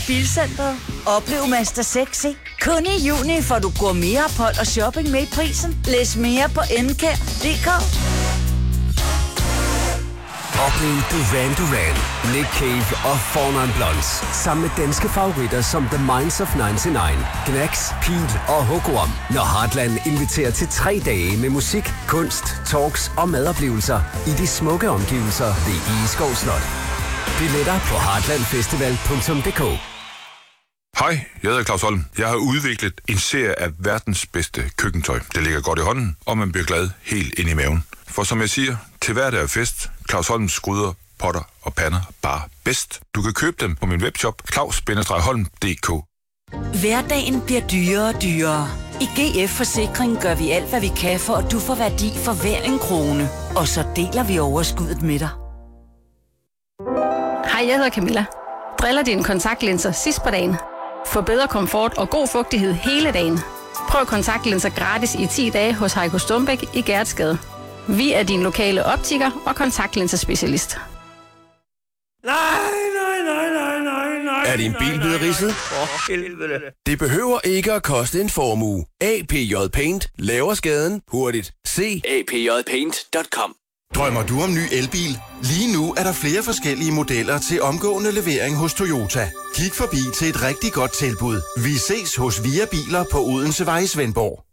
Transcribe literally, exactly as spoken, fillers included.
Bilcenteret. Oplev Mazda seks e. Kun i juni får du gourmetophold og shopping med i prisen. Læs mere på enkær punktum d k. Oplev Duran Duran, Nick Cave og Four Non Blondes. Sammen med danske favoritter som The Minds of nioghalvfems, Knacks, Pete og Hugo. Når Heartland inviterer til tre dage med musik, kunst, talks og madoplevelser i de smukke omgivelser ved Egeskov Slot. Billetter på heartland festival punktum d k. Hej, jeg hedder Claus Holm. Jeg har udviklet en serie af verdens bedste køkkentøj. Det ligger godt i hånden, og man bliver glad helt ind i maven. For som jeg siger, til hverdag er fest. Claus Holms gryder, potter og pander bare bedst. Du kan købe dem på min webshop claus bindestreg holm punktum d k. Hverdagen bliver dyrere og dyrere. I G F Forsikring gør vi alt, hvad vi kan, for at du får værdi for hver en krone. Og så deler vi overskuddet med dig. Hej, jeg hedder Camilla. Driller dine kontaktlinser sidst på dagen. Få bedre komfort og god fugtighed hele dagen. Prøv kontaktlinser gratis i ti dage hos Heiko Stumbæk i Gertsgade. Vi er din lokale optiker og kontaktlinserspecialist. Nej, nej, nej, nej, nej, nej. Er din bil blevet ridset? For helvede. Det behøver ikke at koste en formue. A P J Paint laver skaden hurtigt. Se a p j paint punktum com. Drømmer du om ny elbil? Lige nu er der flere forskellige modeller til omgående levering hos Toyota. Kig forbi til et rigtig godt tilbud. Vi ses hos Via Biler på Odensevej i Svendborg.